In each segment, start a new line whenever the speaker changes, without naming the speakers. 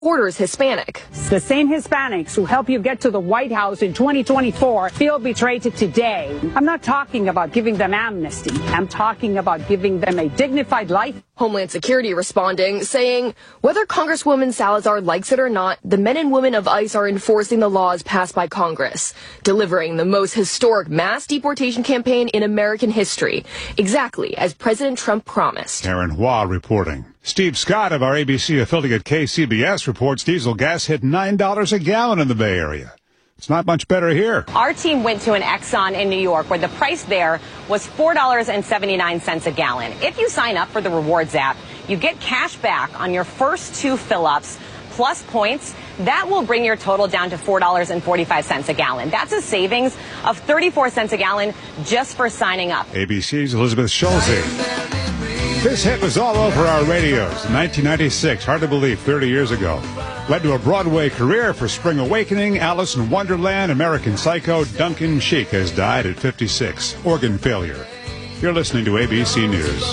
quarters Hispanic.
The same Hispanics who help you get to the White House in 2024 feel betrayed today. I'm not talking about giving them amnesty. I'm talking about giving them a dignified life.
Homeland Security responding, saying, whether Congresswoman Salazar likes it or not, the men and women of ICE are enforcing the laws passed by Congress, delivering the most historic mass deportation campaign in American history, exactly as President Trump promised.
Karen Hua reporting. Steve Scott of our ABC affiliate KCBS reports diesel gas hit $9 a gallon in the Bay Area. It's not much better here.
Our team went to an Exxon in New York where the price there was $4.79 a gallon. If you sign up for the Rewards app, you get cash back on your first 2 fill-ups plus points. That will bring your total down to $4.45 a gallon. That's a savings of 34 cents a gallon just for signing up.
ABC's Elizabeth Schulze. This hit was all over our radios in 1996, hard to believe, 30 years ago. Led to a Broadway career for Spring Awakening, Alice in Wonderland, American Psycho. Duncan Sheik has died at 56. Organ failure. You're listening to ABC News.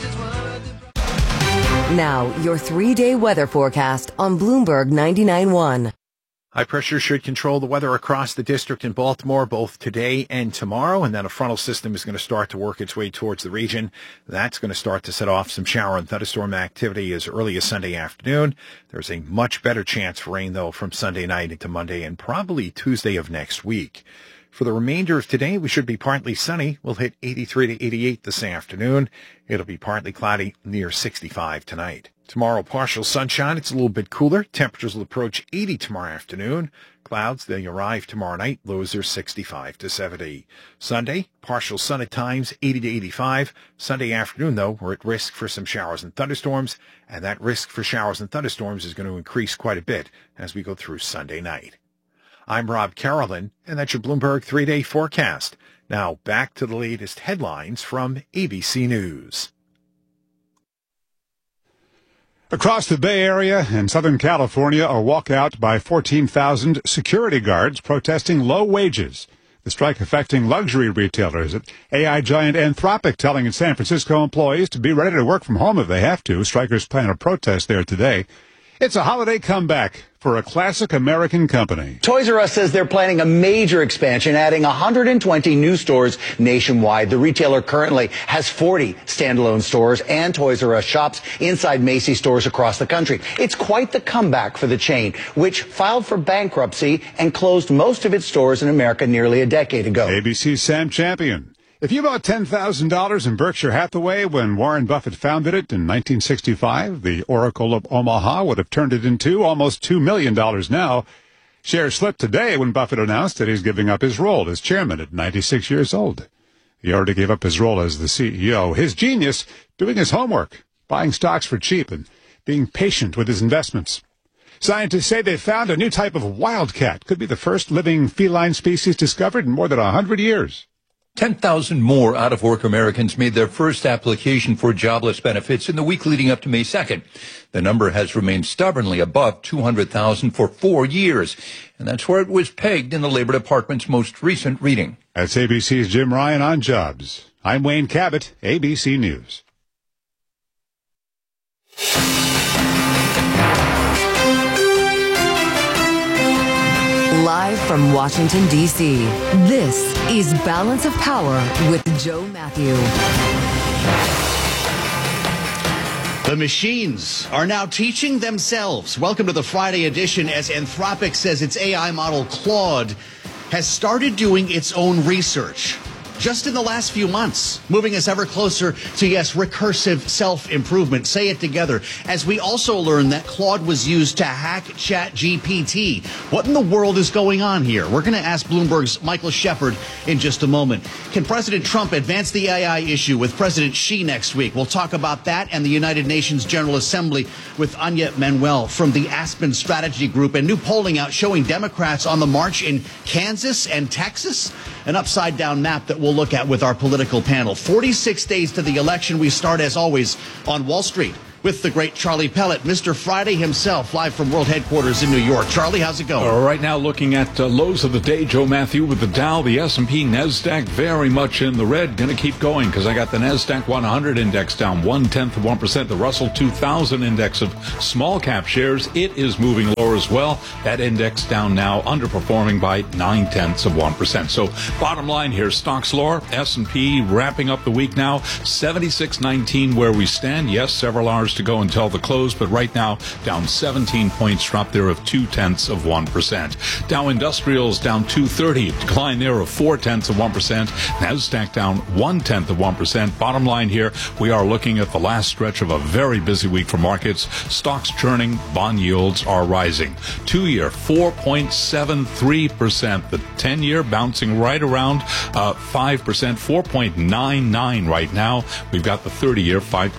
Now, your 3-day weather forecast on Bloomberg 99.1.
High pressure should control the weather across the district in Baltimore both today and tomorrow, and then a frontal system is going to start to work its way towards the region. That's going to start to set off some shower and thunderstorm activity as early as Sunday afternoon. There's a much better chance for rain, though, from Sunday night into Monday and probably Tuesday of next week. For the remainder of today, we should be partly sunny. We'll hit 83 to 88 this afternoon. It'll be partly cloudy, near 65 tonight. Tomorrow, partial sunshine. It's a little bit cooler. Temperatures will approach 80 tomorrow afternoon. Clouds, they arrive tomorrow night. Lows are 65 to 70. Sunday, partial sun at times, 80 to 85. Sunday afternoon, though, we're at risk for some showers and thunderstorms, and that risk for showers and thunderstorms is going to increase quite a bit as we go through Sunday night. I'm Rob Carolyn, and that's your Bloomberg 3-day forecast. Now, back to the latest headlines from ABC News.
Across the Bay Area and Southern California, a walkout by 14,000 security guards protesting low wages. The strike affecting luxury retailers. AI giant Anthropic telling its San Francisco employees to be ready to work from home if they have to. Strikers plan a protest there today. It's a holiday comeback for a classic American company.
Toys R Us says they're planning a major expansion, adding 120 new stores nationwide. The retailer currently has 40 standalone stores and Toys R Us shops inside Macy's stores across the country. It's quite the comeback for the chain, which filed for bankruptcy and closed most of its stores in America nearly a decade ago.
ABC's Sam Champion. If you bought $10,000 in Berkshire Hathaway when Warren Buffett founded it in 1965, the Oracle of Omaha would have turned it into almost $2 million now. Shares slipped today when Buffett announced that he's giving up his role as chairman at 96 years old. He already gave up his role as the CEO. His genius, doing his homework, buying stocks for cheap and being patient with his investments. Scientists say they found a new type of wildcat. Could be the first living feline species discovered in more than 100 years.
10,000 more out-of-work Americans made their first application for jobless benefits in the week leading up to May 2nd. The number has remained stubbornly above 200,000 for 4 years, and that's where it was pegged in the Labor Department's most recent reading.
That's ABC's Jim Ryan on jobs. I'm Wayne Cabot, ABC News.
Live from Washington, D.C., this is Balance of Power with Joe Matthew.
The machines are now teaching themselves. Welcome to the Friday edition, as Anthropic says its AI model Claude has started doing its own research just in the last few months, moving us ever closer to, yes, recursive self-improvement. Say it together. As we also learn that Claude was used to hack ChatGPT. What in the world is going on here? We're going to ask Bloomberg's Michael Shepard in just a moment. Can President Trump advance the AI issue with President Xi next week? We'll talk about that and the United Nations General Assembly with Anya Manuel from the Aspen Strategy Group, and new polling out showing Democrats on the march in Kansas and Texas. An upside-down map that we'll look at with our political panel. 46 days to the election. We start, as always, on Wall Street with the great Charlie Pellet, Mr. Friday himself, live from World Headquarters in New York. Charlie, how's it going?
Right now, looking at lows of the day, Joe Matthew, with the Dow, the S&P, NASDAQ very much in the red. Going to keep going because I got the NASDAQ 100 index down 0.1%. The Russell 2000 index of small cap shares, it is moving lower as well. That index down now, underperforming by 0.9%. So bottom line here, stocks lower, S&P wrapping up the week now, 76.19 where we stand. Yes, several hours to go until the close, but right now down 17 points, drop there of 0.2%. Dow Industrials down 230, decline there of 0.4%. NASDAQ down 0.1%. Bottom line here, we are looking at the last stretch of a very busy week for markets. Stocks churning, bond yields are rising. 2-year 4.73%. The 10-year bouncing right around 5%, 4.99 right now. We've got the 30-year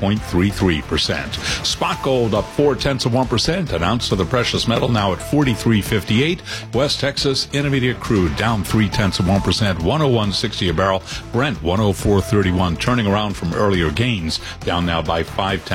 5.33%. Spot gold up 0.4%. An ounce of the precious metal now at $43.58. West Texas Intermediate crude down 0.3%, 101.60 a barrel. Brent 104.31, turning around from earlier gains, down now by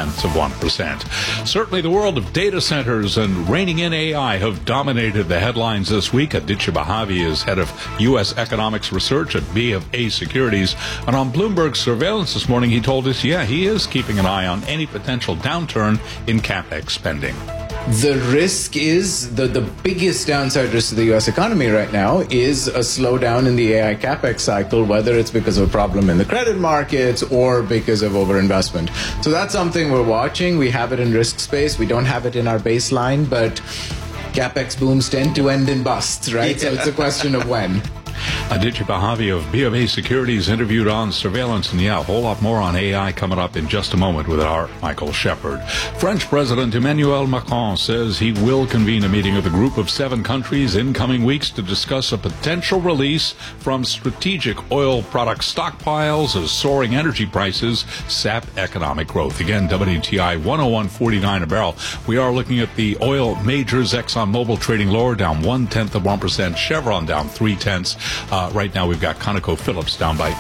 0.5%. Certainly the world of data centers and reining in AI have dominated the headlines this week. Aditya Bahavi is head of U.S. economics research at BofA Securities. And on Bloomberg Surveillance this morning, he told us, he is keeping an eye on any potential downturn in CapEx spending.
The risk is, the biggest downside risk to the U.S. economy right now is a slowdown in the AI capex cycle, whether it's because of a problem in the credit markets or because of overinvestment. So that's something we're watching. We have it in risk space. We don't have it in our baseline, but capex booms tend to end in busts, right? So it's a question of when.
Aditya Bahavi of BofA Securities interviewed on surveillance, and a whole lot more on AI coming up in just a moment with our Michael Shepard. French President Emmanuel Macron says he will convene a meeting of the group of 7 countries in coming weeks to discuss a potential release from strategic oil product stockpiles as soaring energy prices sap economic growth. Again, WTI 101.49 a barrel. We are looking at the oil majors. ExxonMobil trading lower, down 0.1%. Chevron down 0.3%. Right now, we've got ConocoPhillips down by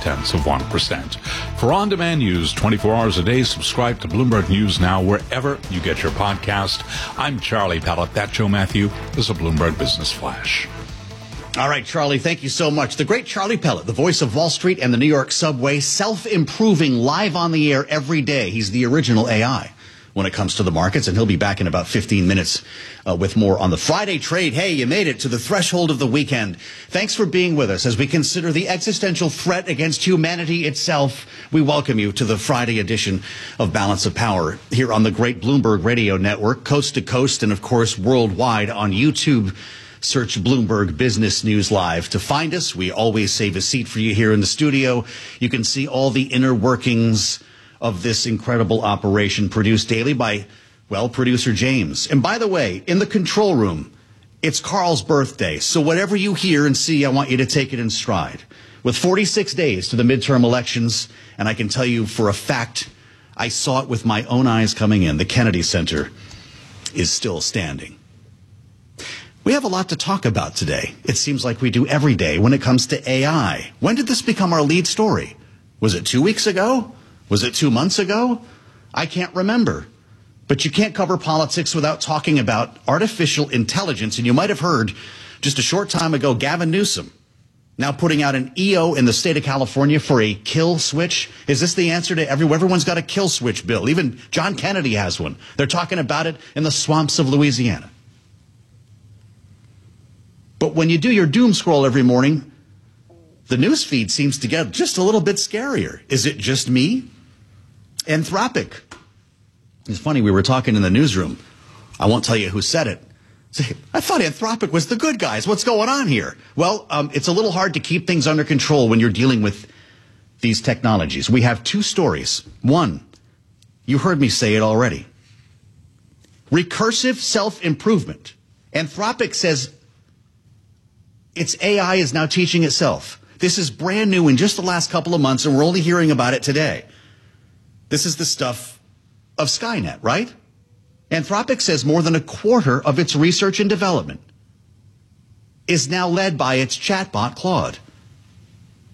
0.5%. For on-demand news 24 hours a day, subscribe to Bloomberg News Now wherever you get your podcast. I'm Charlie Pellet. That's Joe Matthew. This is a Bloomberg Business Flash.
All right, Charlie, thank you so much. The great Charlie Pellet, the voice of Wall Street and the New York subway, self-improving live on the air every day. He's the original AI when it comes to the markets, and he'll be back in about 15 minutes with more on the Friday trade. Hey, you made it to the threshold of the weekend. Thanks for being with us as we consider the existential threat against humanity itself. We welcome you to the Friday edition of Balance of Power here on the great Bloomberg Radio Network, coast to coast, and of course worldwide on YouTube. Search Bloomberg Business News Live to find us. We always save a seat for you here in the studio. You can see all the inner workings of this incredible operation, produced daily by, producer James. And by the way, in the control room, it's Carl's birthday. So whatever you hear and see, I want you to take it in stride. With 46 days to the midterm elections, and I can tell you for a fact, I saw it with my own eyes coming in. The Kennedy Center is still standing. We have a lot to talk about today. It seems like we do every day when it comes to AI. When did this become our lead story? Was it 2 weeks ago? Was it 2 months ago? I can't remember. But you can't cover politics without talking about artificial intelligence. And you might have heard just a short time ago, Gavin Newsom now putting out an EO in the state of California for a kill switch. Is this the answer to everyone's got a kill switch bill? Even John Kennedy has one. They're talking about it in the swamps of Louisiana. But when you do your doom scroll every morning, the news feed seems to get just a little bit scarier. Is it just me? Anthropic. It's funny, we were talking in the newsroom. I won't tell you who said it. I thought Anthropic was the good guys. What's going on here? Well, it's a little hard to keep things under control when you're dealing with these technologies. We have 2 stories. One, you heard me say it already. Recursive self-improvement. Anthropic says its AI is now teaching itself. This is brand new in just the last couple of months, and we're only hearing about it today. This is the stuff of Skynet, right? Anthropic says more than a quarter of its research and development is now led by its chatbot, Claude.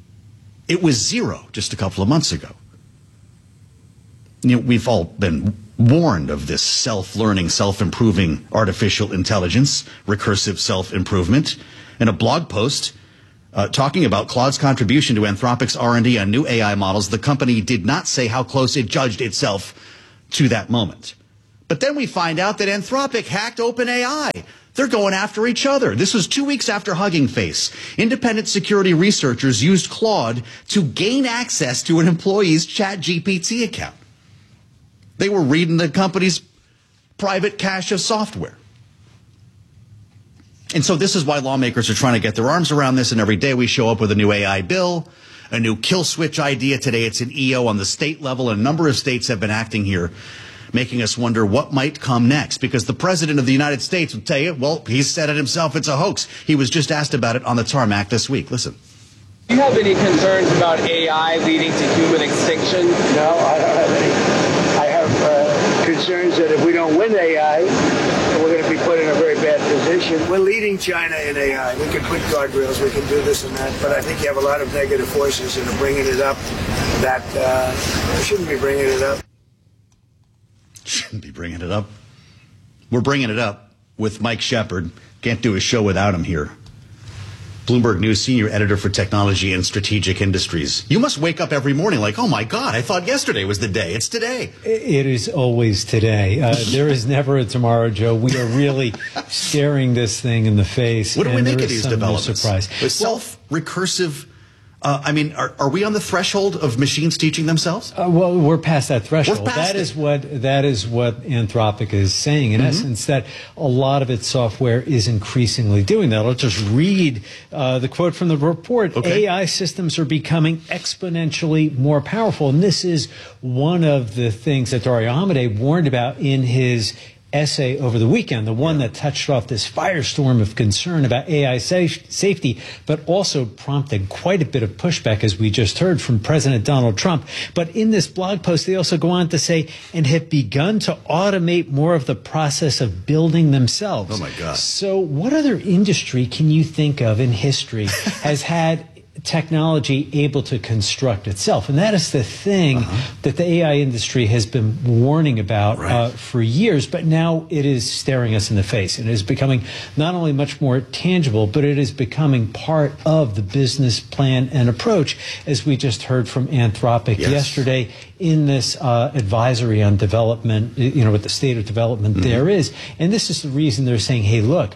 It was 0 just a couple of months ago. We've all been warned of this self-learning, self-improving artificial intelligence, recursive self-improvement. In a blog post talking about Claude's contribution to Anthropic's R&D on new AI models, the company did not say how close it judged itself to that moment. But then we find out that Anthropic hacked OpenAI. They're going after each other. This was 2 weeks after Hugging Face. Independent security researchers used Claude to gain access to an employee's ChatGPT account. They were reading the company's private cache of software. And so this is why lawmakers are trying to get their arms around this, and every day we show up with a new AI bill, a new kill switch idea. Today it's an EO on the state level, and a number of states have been acting here, making us wonder what might come next, because the President of the United States will tell you, well, he said it himself, it's a hoax. He was just asked about it on the tarmac this week. Listen.
Do you have any concerns about AI leading to human extinction?
No, I don't have any. I have concerns that if we don't win AI, we're going to be put in a very bad position. We're leading China in AI. We can put guardrails, we can do this and that, but I think you have a lot of negative forces that are bringing it up that shouldn't be bringing it up.
Shouldn't be bringing it up. We're bringing it up with Mike Shepard. Can't do a show without him here. Bloomberg News senior editor for technology and strategic industries. You must wake up every morning like, oh my God, I thought yesterday was the day. It's today.
It is always today. There is never a tomorrow, Joe. We are really staring this thing in the face.
What do we make of these developments?
Surprise.
Self-recursive. Are we on the threshold of machines teaching themselves?
Well, we're past that threshold.
We're past
that is what Anthropic is saying, in essence, that a lot of its software is increasingly doing that. I'll just read the quote from the report. Okay. AI systems are becoming exponentially more powerful. And this is one of the things that Dario Amodei warned about in his essay over the weekend, the one that touched off this firestorm of concern about AI safety, but also prompted quite a bit of pushback, as we just heard from President Donald Trump. But in this blog post, they also go on to say, and have begun to automate more of the process of building themselves.
Oh, my God.
So what other industry can you think of in history has had technology able to construct itself? And that is the thing that the AI industry has been warning about for years, but now it is staring us in the face, and it is becoming not only much more tangible, but it is becoming part of the business plan and approach, as we just heard from Anthropic yesterday in this advisory on development, what the state of development there is. And this is the reason they're saying, hey, look,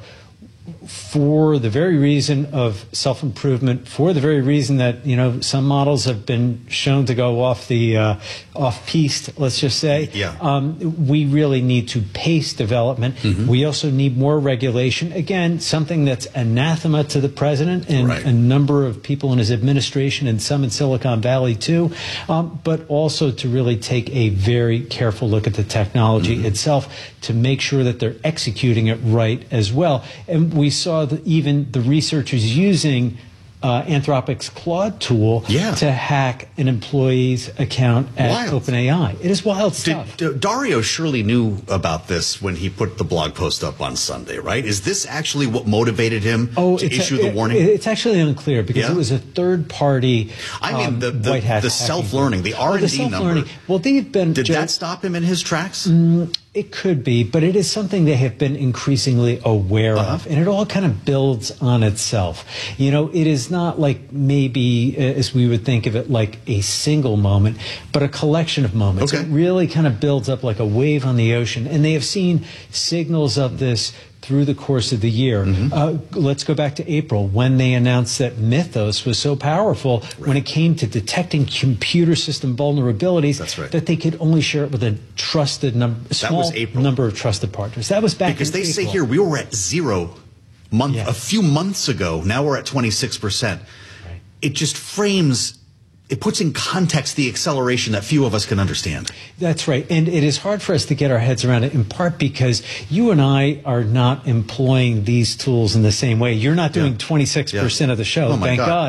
for the very reason of self-improvement, for the very reason that, some models have been shown to go off the off-piste, let's just say, we really need to pace development. We also need more regulation. Again, something that's anathema to the president and a number of people in his administration, and some in Silicon Valley too, but also to really take a very careful look at the technology itself to make sure that they're executing it right as well. And we saw that even the researchers using Anthropic's Claude tool to hack an employee's account at OpenAI. It is wild stuff.
Dario surely knew about this when he put the blog post up on Sunday, right? Is this actually what motivated him to issue the warning?
It's actually unclear, because it was a third party.
The self-learning, the R&D number.
Well, they've been.
Did that stop him in his tracks?
It could be, but it is something they have been increasingly aware of, and it all kind of builds on itself. It is not like maybe, as we would think of it, like a single moment, but a collection of moments. It really kind of builds up like a wave on the ocean, and they have seen signals of this through the course of the year. Let's go back to April, when they announced that Mythos was so powerful when it came to detecting computer system vulnerabilities that they could only share it with a trusted small number of trusted partners. That was back
because they say here we were at 0 a few months ago. Now we're at 26%. It just frames. It puts in context the acceleration that few of us can understand.
That's right. And it is hard for us to get our heads around it, in part because you and I are not employing these tools in the same way. You're not doing 26% of the show, thank God.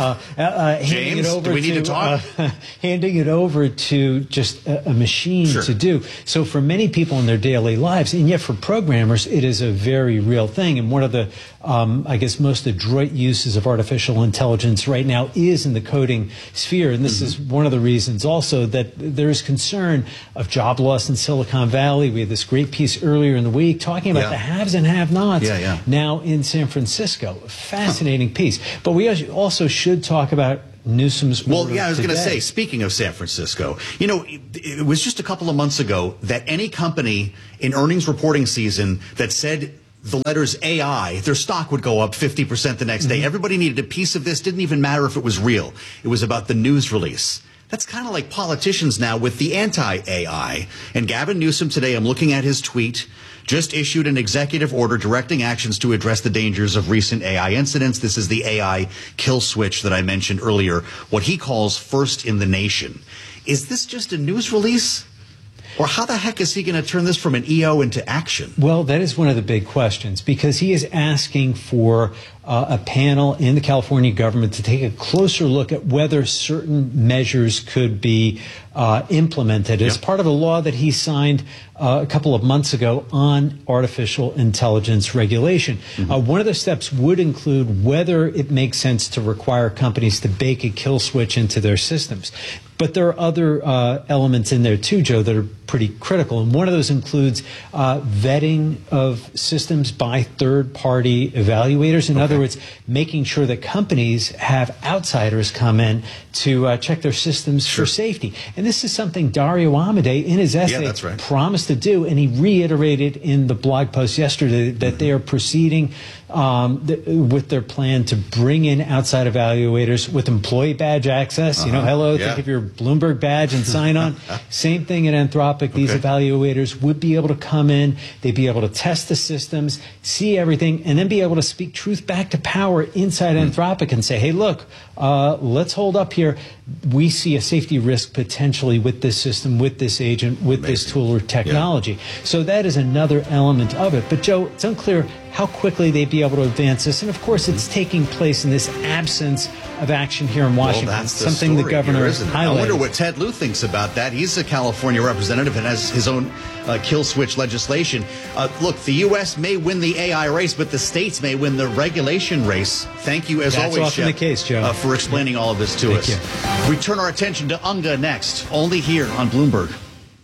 James, do we need to talk?
Handing it over to just a machine to do. So for many people in their daily lives, and yet for programmers, it is a very real thing. And one of the, I guess, most adroit uses of artificial intelligence right now is in the coding sphere. And this is one of the reasons also that there is concern of job loss in Silicon Valley. We had this great piece earlier in the week talking about the haves and have-nots now in San Francisco. Fascinating piece. But we also should talk about Newsom's murder.
Well, yeah, I was going to say, speaking of San Francisco, you know, it was just a couple of months ago that any company in earnings reporting season that said the letters AI, their stock would go up 50% the next day. Everybody needed a piece of this. Didn't even matter if it was real. It was about the news release. That's kind of like politicians now with the anti-AI. And Gavin Newsom today, I'm looking at his tweet, just issued an executive order directing actions to address the dangers of recent AI incidents. This is the AI kill switch that I mentioned earlier, what he calls first in the nation. Is this just a news release? Or how the heck is he going to turn this from an EO into action?
Well, that is one of the big questions, because he is asking for a panel in the California government to take a closer look at whether certain measures could be implemented as part of a law that he signed a couple of months ago on artificial intelligence regulation. One of the steps would include whether it makes sense to require companies to bake a kill switch into their systems. But there are other elements in there too, Joe, that are pretty critical. And one of those includes vetting of systems by third-party evaluators. In other words, making sure that companies have outsiders come in to check their systems for safety. And this is something Dario Amodei, in his essay, promised to do, and he reiterated in the blog post yesterday that they are proceeding with their plan to bring in outside evaluators with employee badge access. You know, hello, think of your Bloomberg badge and sign on. Same thing at Anthropic. These evaluators would be able to come in, they'd be able to test the systems, see everything, and then be able to speak truth back to power inside Anthropic and say, hey, look, let's hold up here. We see a safety risk potentially with this system, with this agent, with this tool or technology. So that is another element of it. But, Joe, it's unclear how quickly they'd be able to advance this. And, of course, it's taking place in this absence of action here in Washington.
Well, that's
something the governor has highlighted.
I wonder what Ted Lieu thinks about that. He's a California representative and has his own kill switch legislation. Look, the U.S. may win the AI race, but the states may win the regulation race. Thank you, as always,
often
Shep,
the case, Joe.
For explaining all of this to us. We turn our attention to UNGA next, only here on Bloomberg.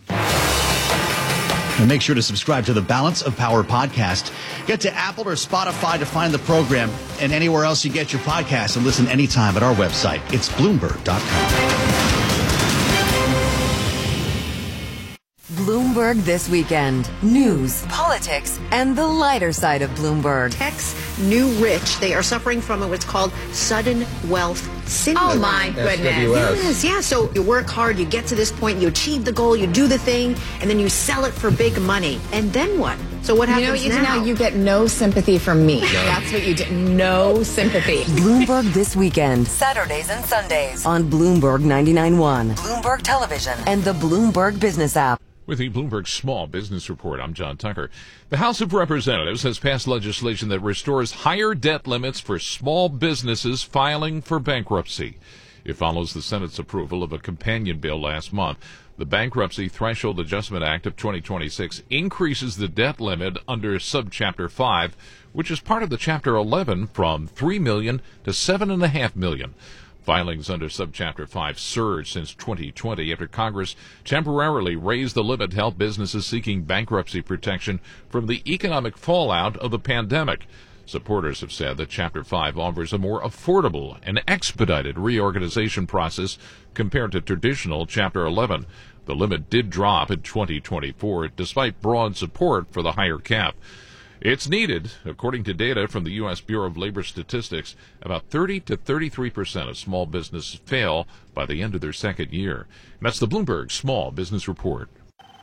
And make sure to subscribe to the Balance of Power podcast. Get to Apple or Spotify to find the program, and anywhere else you get your podcast, and listen anytime at our website. It's Bloomberg.com.
Bloomberg This Weekend. News, politics, and the lighter side of Bloomberg.
Tech's new rich. They are suffering from what's called sudden wealth syndrome.
Oh, my goodness.
Yes, yeah. So you work hard, you get to this point, you achieve the goal, you do the thing, and then you sell it for big money. And then what? So what happens now?
You get no sympathy from me. That's what you did. No sympathy.
Bloomberg This Weekend. Saturdays and Sundays on Bloomberg 99.1, Bloomberg Television, and the Bloomberg Business app.
With the Bloomberg Small Business Report, I'm John Tucker. The House of Representatives has passed legislation that restores higher debt limits for small businesses filing for bankruptcy. It follows the Senate's approval of a companion bill last month. The Bankruptcy Threshold Adjustment Act of 2026 increases the debt limit under Subchapter 5, which is part of the Chapter 11, from $3 million to $7.5 million. Filings under Subchapter 5 surged since 2020 after Congress temporarily raised the limit to help businesses seeking bankruptcy protection from the economic fallout of the pandemic. Supporters have said that Chapter 5 offers a more affordable and expedited reorganization process compared to traditional Chapter 11. The limit did drop in 2024 despite broad support for the higher cap. It's needed. According to data from the U.S. Bureau of Labor Statistics, about 30 to 33% of small businesses fail by the end of their second year. And that's the Bloomberg Small Business Report.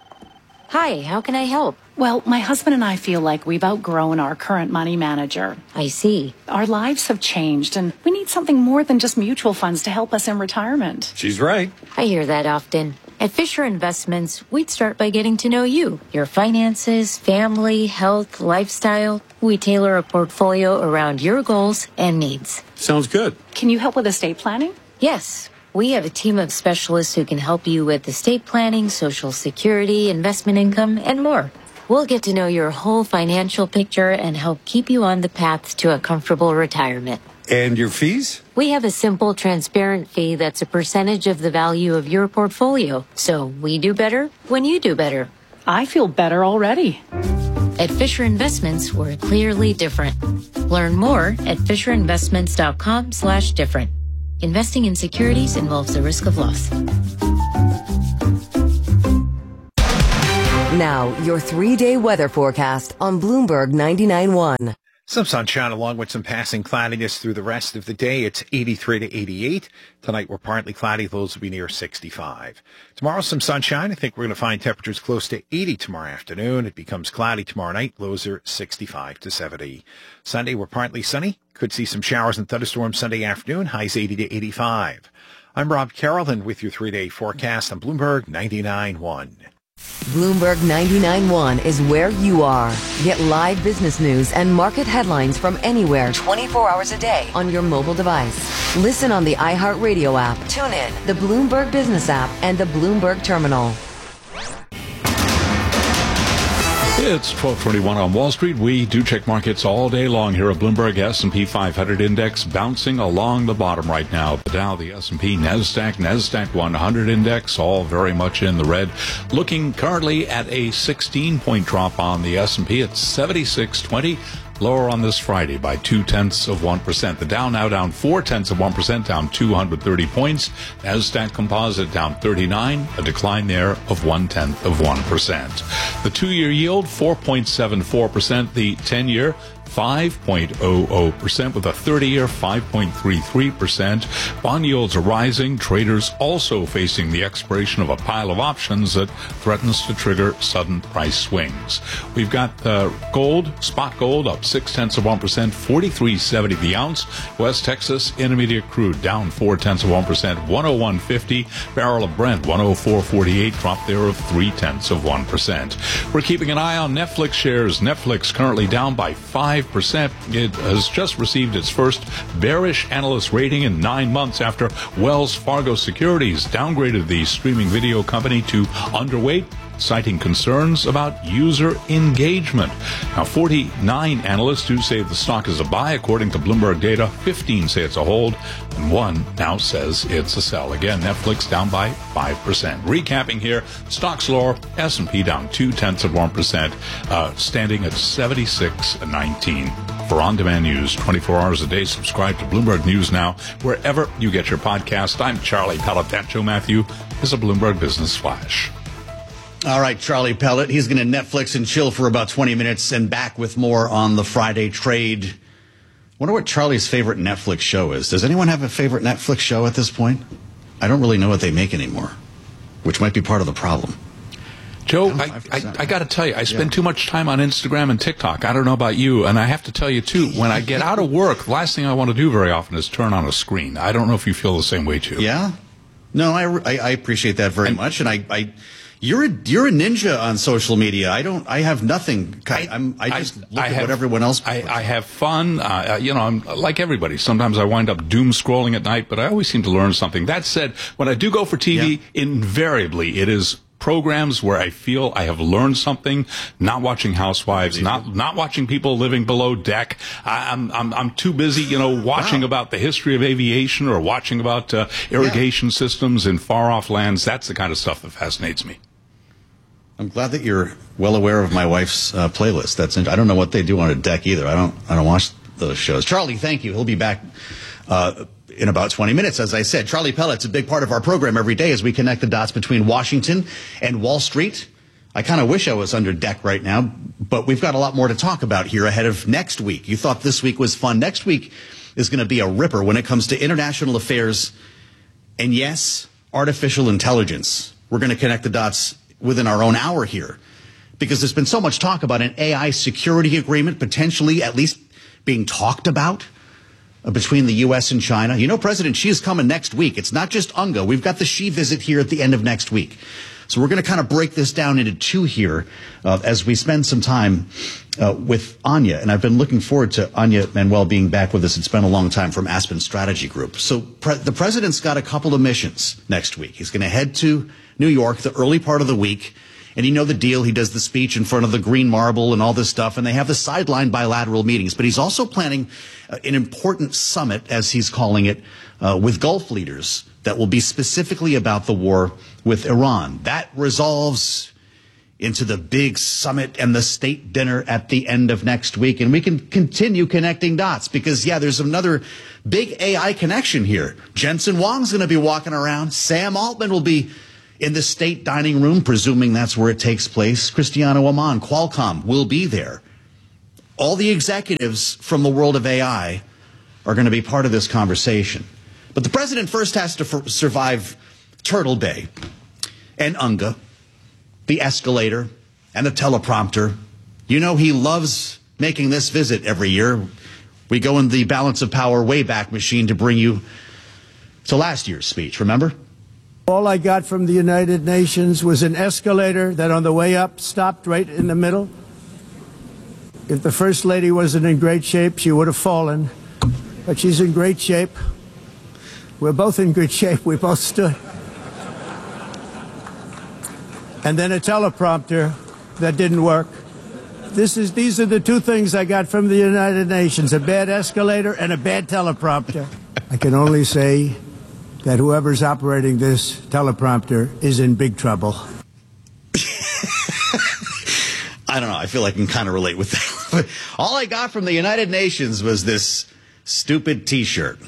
Hi, how can I help? Well, my husband and I feel like we've outgrown our current money manager. I see. Our lives have changed, and we need something more than just mutual funds to help us in retirement.
She's right.
I hear that often. At Fisher Investments, we'd start by getting to know you, your finances, family, health, lifestyle. We tailor a portfolio around your goals and needs.
Sounds good.
Can you help with estate planning? Yes. We have a team of specialists who can help you with estate planning, Social Security, investment income, and more. We'll get to know your whole financial picture and help keep you on the path to a comfortable retirement.
And your fees?
We have a simple, transparent fee that's a percentage of the value of your portfolio. So we do better when you do better.
I feel better already.
At Fisher Investments, we're clearly different. Learn more at fisherinvestments.com/different. Investing in securities involves the risk of loss.
Now, your 3-day weather forecast on Bloomberg 99.1.
Some sunshine along with some passing cloudiness through the rest of the day. It's 83 to 88. Tonight we're partly cloudy. Lows will be near 65. Tomorrow some sunshine. I think we're going to find temperatures close to 80 tomorrow afternoon. It becomes cloudy tomorrow night. Lows are 65 to 70. Sunday we're partly sunny. Could see some showers and thunderstorms Sunday afternoon. Highs 80 to 85. I'm Rob Carroll, and with your 3-day forecast on Bloomberg 99.1.
Bloomberg 99.1 is where you are. Get live business news and market headlines from anywhere 24 hours a day on your mobile device. Listen on the iHeartRadio app, tune in, the Bloomberg Business app, and the Bloomberg Terminal.
It's 12:21 on Wall Street. We do check markets all day long here at Bloomberg. S&P 500 index bouncing along the bottom right now. The Dow, the S&P, NASDAQ 100 index, all very much in the red. Looking currently at a 16-point drop on the S&P. It's 76.20. Lower on this Friday by 0.2%. The Dow now down 0.4%, down 230 points. NASDAQ Composite down 39, a decline there of 0.1%. The 2-year yield 4.74%. The 10-year 5.00%, with a 30-year 5.33%. Bond yields are rising. Traders also facing the expiration of a pile of options that threatens to trigger sudden price swings. We've got gold, spot gold, up 0.6%, 43.70 the ounce. West Texas Intermediate crude down 0.4%, 101.50. Barrel of Brent 104.48, drop there of 0.3%. We're keeping an eye on Netflix shares. Netflix currently down by 5%. It has just received its first bearish analyst rating in 9 months after Wells Fargo Securities downgraded the streaming video company to underweight, citing concerns about user engagement. Now, 49 analysts do say the stock is a buy, according to Bloomberg data. 15 say it's a hold, and 1 now says it's a sell. Again, Netflix down by 5%. Recapping here, stocks lower, S&P down 0.2%, standing at 76.19. For on-demand news 24 hours a day, subscribe to Bloomberg News Now, wherever you get your podcast. I'm Charlie Pellet. That Joe Matthew is a Bloomberg Business Flash.
All right, Charlie Pellet. He's going to Netflix and chill for about 20 minutes and back with more on the Friday trade. Wonder what Charlie's favorite Netflix show is. Does anyone have a favorite Netflix show at this point? I don't really know what they make anymore, which might be part of the problem.
Joe, I got to tell you, I spend too much time on Instagram and TikTok. I don't know about you, and I have to tell you, too, when I get out of work, the last thing I want to do very often is turn on a screen. I don't know if you feel the same way, too.
Yeah? No, I appreciate that very much, and you're a ninja on social media. I have nothing. I just look at what everyone else posts.
I have fun. I'm like everybody. Sometimes I wind up doom scrolling at night, but I always seem to learn something. That said, when I do go for TV, invariably it is programs where I feel I have learned something. Not watching Housewives, not watching people living below deck. I'm too busy, watching about the history of aviation or watching about irrigation systems in far off lands. That's the kind of stuff that fascinates me.
I'm glad that you're well aware of my wife's playlist. I don't know what they do on a deck either. I don't watch those shows. Charlie, thank you. He'll be back in about 20 minutes. As I said, Charlie Pellet's a big part of our program every day as we connect the dots between Washington and Wall Street. I kind of wish I was under deck right now, but we've got a lot more to talk about here ahead of next week. You thought this week was fun. Next week is going to be a ripper when it comes to international affairs and, yes, artificial intelligence. We're going to connect the dots within our own hour here because there's been so much talk about an AI security agreement potentially at least being talked about between the U.S. and China. President Xi is coming next week. It's not just UNGA. We've got the Xi visit here at the end of next week. So we're going to kind of break this down into two here as we spend some time with Anya. And I've been looking forward to Anya Manuel being back with us. It's been a long time from Aspen Strategy Group. So the president's got a couple of missions next week. He's going to head to New York the early part of the week, And you know the deal. He does the speech in front of the green marble and all this stuff, and they have the sideline bilateral meetings. But he's also planning an important summit, as he's calling it, with Gulf leaders that will be specifically about the war with Iran. That resolves into the big summit and the state dinner at the end of next week. And we can continue connecting dots because, yeah, there's another big AI connection here. Jensen Huang's going to be walking around. Sam Altman will be in the state dining room, presuming that's where it takes place. Cristiano Amon, Qualcomm, will be there. All the executives from the world of AI are going to be part of this conversation. But the president first has to survive Turtle Bay and UNGA, the escalator, and the teleprompter. You know he loves making this visit every year. We go in the balance of power Wayback Machine to bring you to last year's speech, remember?
All I got from the United Nations was an escalator that on the way up stopped right in the middle. If the First Lady wasn't in great shape, she would have fallen. But she's in great shape. We're both in good shape. We both stood. And then a teleprompter that didn't work. These are the two things I got from the United Nations, a bad escalator and a bad teleprompter. I can only say that whoever's operating this teleprompter is in big trouble.
I don't know. I feel I can kind of relate with that. But all I got from the United Nations was this stupid T-shirt.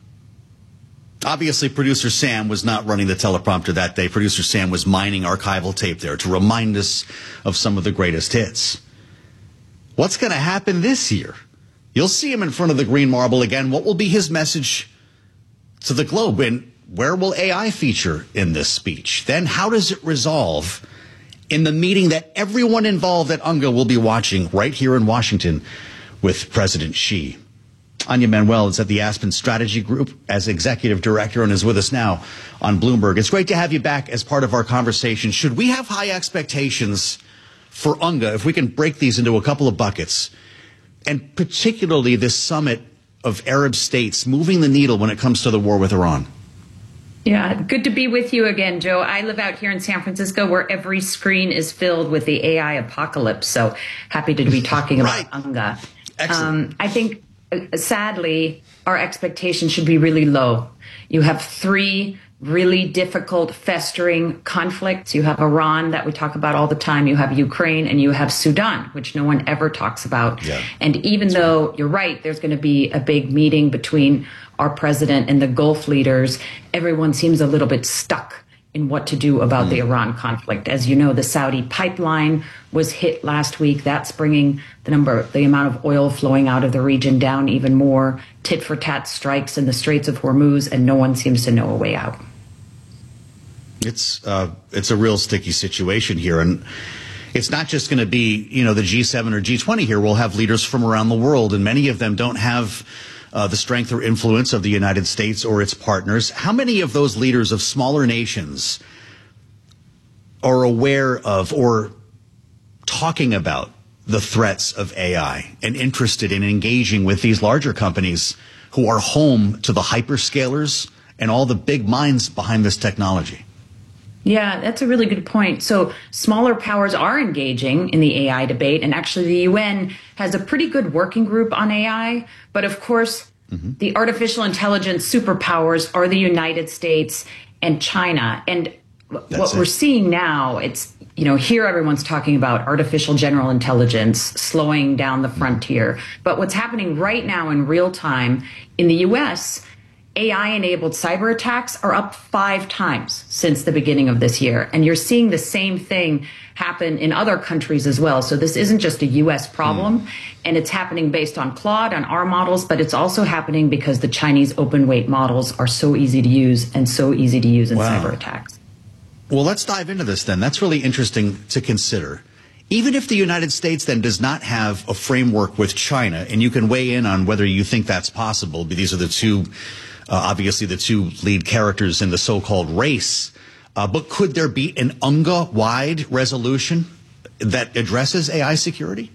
Obviously, producer Sam was not running the teleprompter that day. Producer Sam was mining archival tape there to remind us of some of the greatest hits. What's going to happen this year? You'll see him in front of the green marble again. What will be his message to the globe? And where will AI feature in this speech? Then how does it resolve in the meeting that everyone involved at UNGA will be watching right here in Washington with President Xi? Anya Manuel is at the Aspen Strategy Group as executive director and is with us now on Bloomberg. It's great to have you back as part of our conversation. Should we have high expectations for UNGA, if we can break these into a couple of buckets, and particularly this summit of Arab states moving the needle when it comes to the war with Iran?
Yeah, good to be with you again, Joe. I live out here in San Francisco where every screen is filled with the AI apocalypse. So happy to be talking about UNGA.
Excellent.
I think, sadly, our expectations should be really low. You have three really difficult, festering conflicts. You have Iran that we talk about all the time. You have Ukraine and you have Sudan, which no one ever talks about. Yeah. And even though you're right, there's going to be a big meeting between our president and the Gulf leaders, everyone seems a little bit stuck in what to do about the Iran conflict. As you know, the Saudi pipeline was hit last week. That's bringing the amount of oil flowing out of the region down even more. Tit for tat strikes in the Straits of Hormuz, and no one seems to know a way out.
It's a real sticky situation here, and it's not just going to be, the G7 or G20 here. We'll have leaders from around the world, and many of them don't have the strength or influence of the United States or its partners. How many of those leaders of smaller nations are aware of or talking about the threats of AI and interested in engaging with these larger companies who are home to the hyperscalers and all the big minds behind this technology?
Yeah, that's a really good point. So smaller powers are engaging in the AI debate, and actually the UN has a pretty good working group on AI. But of course, the artificial intelligence superpowers are the United States and China. And what we're seeing now, it's, here everyone's talking about artificial general intelligence slowing down the frontier. But what's happening right now in real time in the US, AI-enabled cyber attacks are up 5 times since the beginning of this year. And you're seeing the same thing happen in other countries as well. So this isn't just a U.S. problem, and it's happening based on Claude, on our models, but it's also happening because the Chinese open weight models are so easy to use and so easy to use in cyber attacks.
Well, let's dive into this then. That's really interesting to consider. Even if the United States then does not have a framework with China, and you can weigh in on whether you think that's possible, but these are the two obviously the two lead characters in the so-called race. But could there be an UNGA-wide resolution that addresses AI security?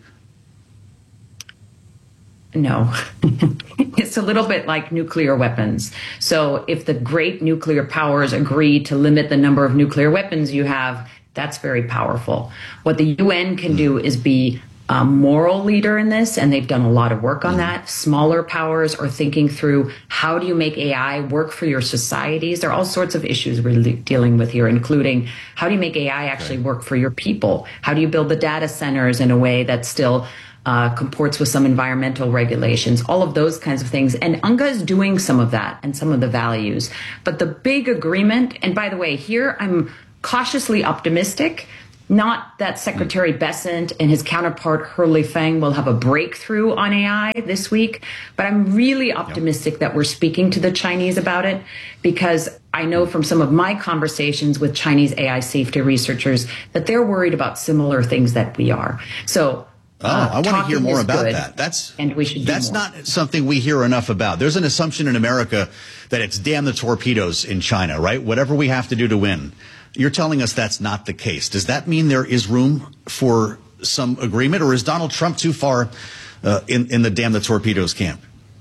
No. It's a little bit like nuclear weapons. So if the great nuclear powers agree to limit the number of nuclear weapons you have, That's very powerful. What the UN can do is be a moral leader in this, and they've done a lot of work on that. Smaller powers are thinking through how do you make AI work for your societies. There are all sorts of issues we're dealing with here, including how do you make AI actually work for your people? How do you build the data centers in a way that still comports with some environmental regulations, all of those kinds of things. And UNGA is doing some of that and some of the values. But the big agreement, and by the way, here I'm cautiously optimistic, not that Secretary Bessent and his counterpart Hurley Fang will have a breakthrough on AI this week, but I'm really optimistic that we're speaking to the Chinese about it, because I know from some of my conversations with Chinese AI safety researchers that they're worried about similar things that we are. So
I want to hear more about that.
That's
not something we hear enough about. There's an assumption in America that it's damn the torpedoes in China, right? Whatever we have to do to win. You're telling us that's not the case. Does that mean there is room for some agreement, or is Donald Trump too far in the damn the torpedoes camp?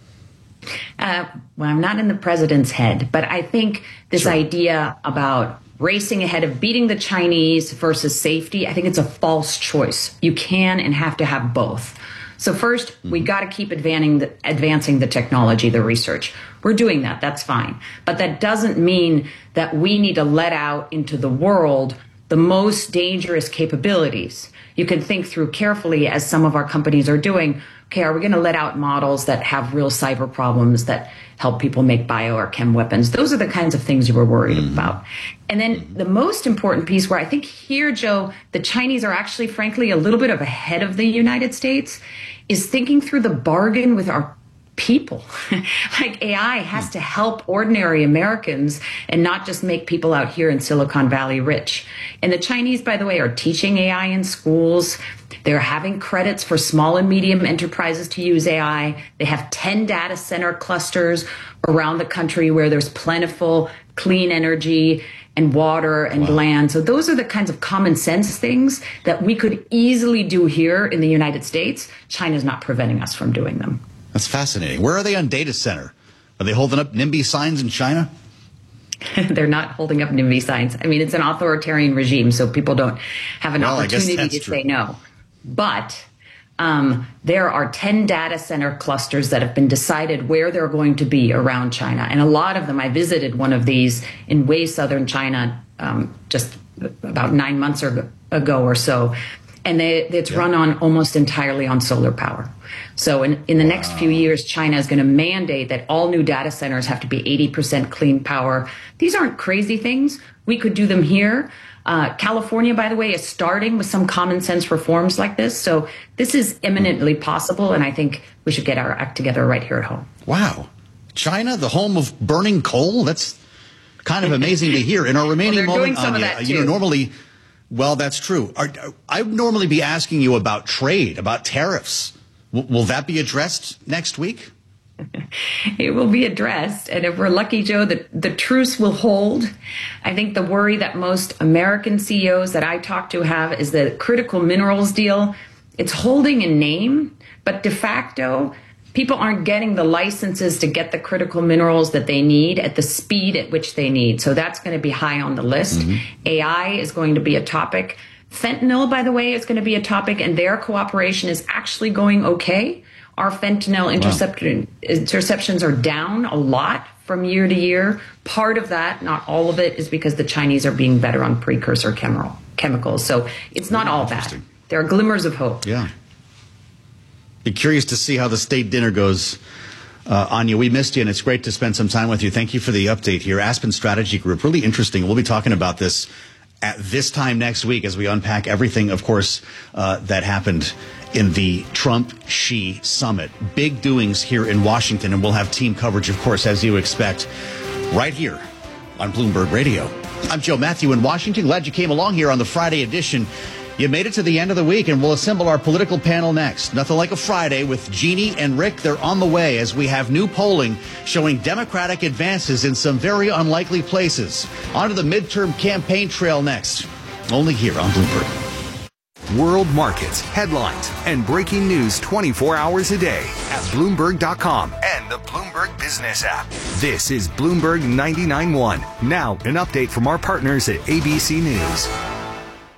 Well, I'm not in the president's head, but I think this idea about racing ahead of beating the Chinese versus safety, I think it's a false choice. You can and have to have both. So first, we got to keep advancing the technology, the research. We're doing that. That's fine. But that doesn't mean that we need to let out into the world the most dangerous capabilities. You can think through carefully, as some of our companies are doing, okay, are we going to let out models that have real cyber problems that help people make bio or chem weapons? Those are the kinds of things you were worried about. And then the most important piece, where I think here, Joe, the Chinese are actually, frankly, a little bit ahead of the United States, is thinking through the bargain with our people. Like, AI has to help ordinary Americans and not just make people out here in Silicon Valley rich. And the Chinese, by the way, are teaching AI in schools. They're having credits for small and medium enterprises to use AI. They have 10 data center clusters around the country where there's plentiful, clean energy and water and land. So those are the kinds of common sense things that we could easily do here in the United States. China's not preventing us from doing them.
That's fascinating. Where are they on data center? Are they holding up NIMBY signs in China?
They're not holding up NIMBY signs. I mean, it's an authoritarian regime, so people don't have an opportunity to say no. But there are 10 data center clusters that have been decided where they're going to be around China. And a lot of them, I visited one of these in way southern China just about 9 months ago or so. And it's run on almost entirely on solar power. So in the next few years, China is going to mandate that all new data centers have to be 80% clean power. These aren't crazy things. We could do them here. California, by the way, is starting with some common sense reforms like this. So this is imminently possible, and I think we should get our act together right here at home.
Wow. China, the home of burning coal? That's kind of amazing to hear. In our remaining moment, Anya, normally... Well, that's true. I would normally be asking you about trade, about tariffs. Will that be addressed next week?
It will be addressed. And if we're lucky, Joe, the truce will hold. I think the worry that most American CEOs that I talk to have is the critical minerals deal. It's holding in name, but de facto, people aren't getting the licenses to get the critical minerals that they need at the speed at which they need. So that's going to be high on the list. AI is going to be a topic. Fentanyl, by the way, is going to be a topic, and their cooperation is actually going okay. Our fentanyl interceptions are down a lot from year to year. Part of that, not all of it, is because the Chinese are being better on precursor chemicals. So it's not all bad. There are glimmers of hope.
Yeah. Be curious to see how the state dinner goes. Anya, we missed you, and it's great to spend some time with you. Thank you for the update here. Aspen Strategy Group, really interesting. We'll be talking about this at this time next week as we unpack everything, of course, that happened in the Trump-Xi summit. Big doings here in Washington, and we'll have team coverage, of course, as you expect, right here on Bloomberg Radio. I'm Joe Matthew in Washington. Glad you came along here on the Friday edition. You made it to the end of the week, and we'll assemble our political panel next. Nothing like a Friday with Jeannie and Rick. They're on the way as we have new polling showing Democratic advances in some very unlikely places. On to the midterm campaign trail next, only here on Bloomberg.
World markets, headlines, and breaking news 24 hours a day at Bloomberg.com and the Bloomberg Business app. This is Bloomberg 99.1. Now, an update from our partners at ABC News.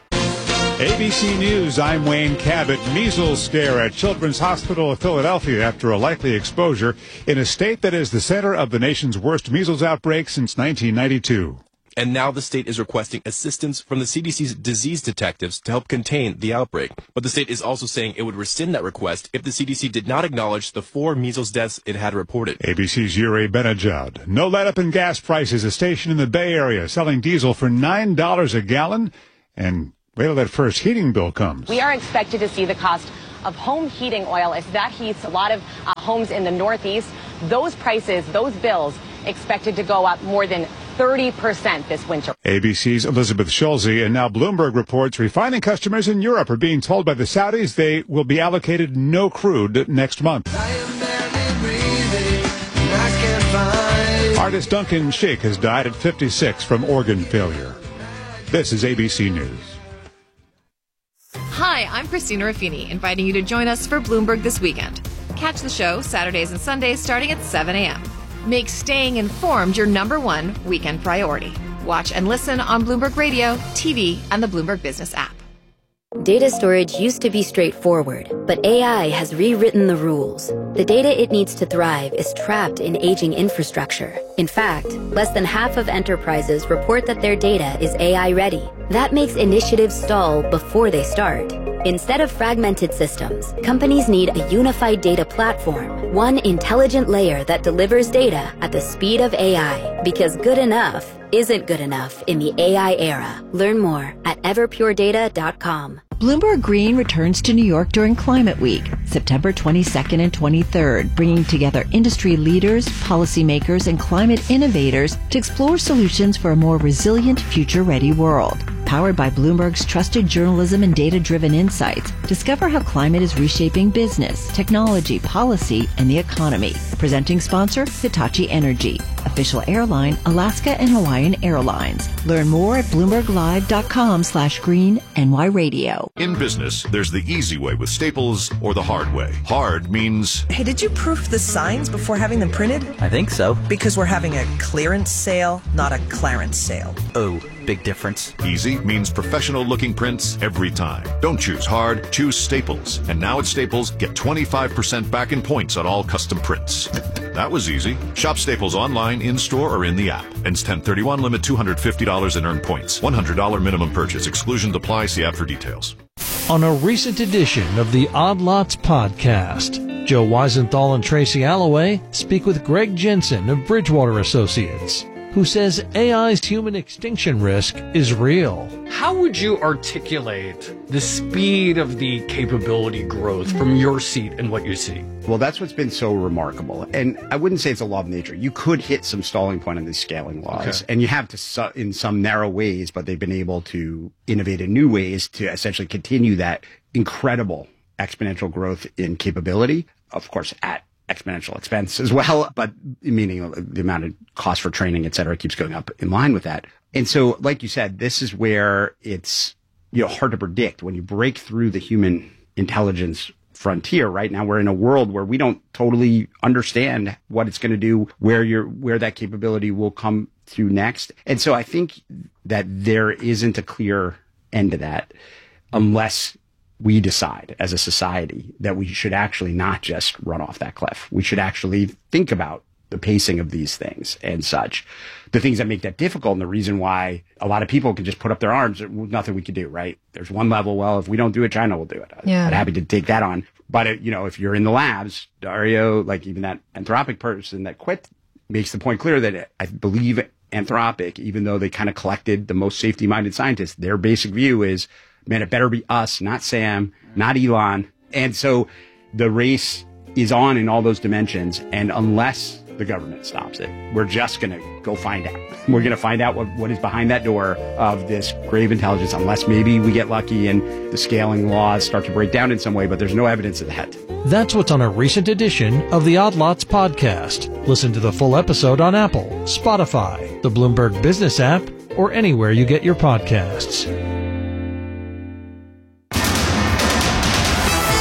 ABC News, I'm Wayne Cabot. Measles scare at Children's Hospital of Philadelphia after a likely exposure in a state that is the center of the nation's worst measles outbreak since 1992.
And now the state is requesting assistance from the CDC's disease detectives to help contain the outbreak. But the state is also saying it would rescind that request if the CDC did not acknowledge the 4 measles deaths it had reported.
ABC's Yuri Benajad. No let-up in gas prices. A station in the Bay Area selling diesel for $9 a gallon. And wait till that first heating bill comes.
We are expected to see the cost of home heating oil as that heats a lot of homes in the Northeast. Those prices, those bills, expected to go up more than 30% this winter.
ABC's Elizabeth Schulze. And now Bloomberg reports refining customers in Europe are being told by the Saudis they will be allocated no crude next month. Artist Duncan Sheik has died at 56 from organ failure. This is ABC News.
Hi, I'm Christina Raffini, inviting you to join us for Bloomberg This Weekend. Catch the show Saturdays and Sundays starting at 7 a.m. Make staying informed your #1 weekend priority. Watch and listen on Bloomberg Radio, TV, and the Bloomberg Business app.
Data storage used to be straightforward, but AI has rewritten the rules. The data it needs to thrive is trapped in aging infrastructure. In fact, less than half of enterprises report that their data is AI ready. That makes initiatives stall before they start. Instead of fragmented systems, companies need a unified data platform, one intelligent layer that delivers data at the speed of AI. Because good enough isn't good enough in the AI era. Learn more at everpuredata.com.
Bloomberg Green returns to New York during Climate Week, September 22nd and 23rd, bringing together industry leaders, policymakers, and climate innovators to explore solutions for a more resilient, future-ready world. Powered by Bloomberg's trusted journalism and data-driven insights, discover how climate is reshaping business, technology, policy, and the economy. Presenting sponsor, Hitachi Energy. Official airline, Alaska and Hawaiian Airlines. Learn more at BloombergLive.com/green-NY-radio.
In business, there's the easy way with Staples or the hard way. Hard means...
Hey, did you proof the signs before having them printed?
I think so.
Because we're having a clearance sale, not a Clarence sale.
Oh, big difference.
Easy means professional-looking prints every time. Don't choose hard, choose Staples. And now at Staples, get 25% back in points on all custom prints. That was easy. Shop Staples online, in-store, or in the app. Ends 10/31, limit $250 and earn points. $100 minimum purchase. Exclusions apply. See app for details.
On a recent edition of the Odd Lots podcast, Joe Weisenthal and Tracy Alloway speak with Greg Jensen of Bridgewater Associates, who says AI's human extinction risk is real.
How would you articulate the speed of the capability growth from your seat and what you see?
Well, that's what's been so remarkable. And I wouldn't say it's a law of nature. You could hit some stalling point on these scaling laws, and you have to in some narrow ways, but they've been able to innovate in new ways to essentially continue that incredible exponential growth in capability, of course, at exponential expense as well, but meaning the amount of cost for training, et cetera, keeps going up in line with that. And so, like you said, this is where it's hard to predict when you break through the human intelligence frontier. Right now, we're in a world where we don't totally understand what it's going to do, where that capability will come through next. And so I think that there isn't a clear end to that unless we decide as a society that we should actually not just run off that cliff. We should actually think about the pacing of these things and such. The things that make that difficult and the reason why a lot of people can just put up their arms, nothing we can do, right? There's one level, well, if we don't do it, China will do it.
Yeah.
I'm happy to take that on. But, if you're in the labs, Dario, like even that Anthropic person that quit makes the point clear that I believe Anthropic, even though they kind of collected the most safety-minded scientists, their basic view is, man, it better be us, not Sam, not Elon. And so the race is on in all those dimensions. And unless the government stops it, we're just going to go find out. We're going to find out what is behind that door of this grave intelligence, unless maybe we get lucky and the scaling laws start to break down in some way. But there's no evidence of that.
That's what's on a recent edition of the Odd Lots podcast. Listen to the full episode on Apple, Spotify, the Bloomberg Business app, or anywhere you get your podcasts.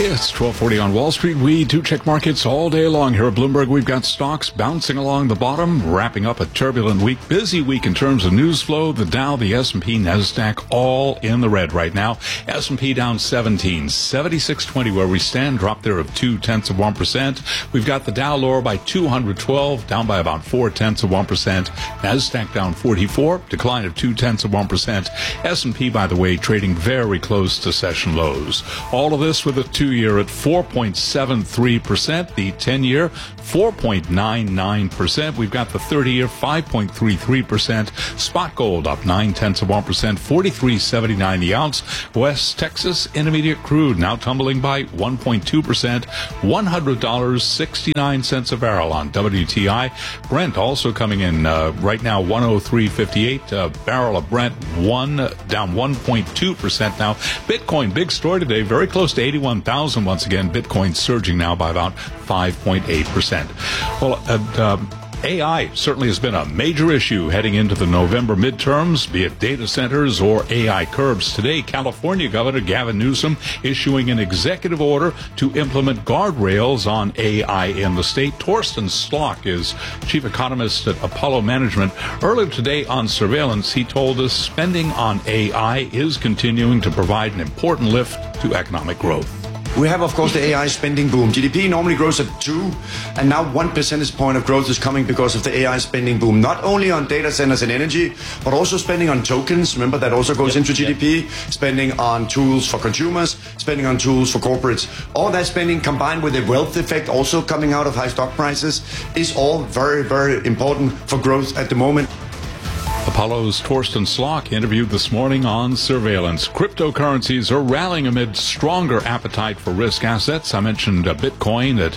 It's 12:40 on Wall Street. We do check markets all day long here at Bloomberg. We've got stocks bouncing along the bottom, wrapping up a turbulent week. Busy week in terms of news flow. The Dow, the S&P, NASDAQ, all in the red right now. S&P down 17, 76.20 where we stand, drop there of 0.2%. We've got the Dow lower by 212, down by about 0.4%. NASDAQ down 44, decline of 0.2%. S&P, by the way, trading very close to session lows. All of this with a 2-year at 4.73%, the 10-year 4.99%. We've got the 30-year 5.33%. Spot gold up 0.9%, 43.79 the ounce. West Texas Intermediate crude now tumbling by 1.2%, $100.69 a barrel on WTI. Brent also coming in right now 103.58 a barrel of Brent, down 1.2% now. Bitcoin, big story today, very close to 81,000 once again. Bitcoin surging now by about 5.8%. Well, AI certainly has been a major issue heading into the November midterms, be it data centers or AI curbs. Today, California Governor Gavin Newsom issuing an executive order to implement guardrails on AI in the state. Torsten Slok is chief economist at Apollo Management. Earlier today on Surveillance, he told us spending on AI is continuing to provide an important lift to economic growth.
We have, of course, the AI spending boom. GDP normally grows at 2, and now 1 percentage point of growth is coming because of the AI spending boom. Not only on data centers and energy, but also spending on tokens. Remember, that also goes into GDP. Spending on tools for consumers, spending on tools for corporates. All that spending combined with a wealth effect also coming out of high stock prices is all very, very important for growth at the moment.
Apollo's Torsten Slok interviewed this morning on Surveillance. Cryptocurrencies are rallying amid stronger appetite for risk assets. I mentioned Bitcoin at